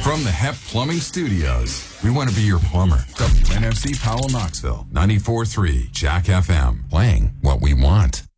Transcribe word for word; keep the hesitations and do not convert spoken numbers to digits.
From the Hep Plumbing Studios, we want to be your plumber. W N F C Powell Knoxville, ninety-four point three Jack F M, playing what we want.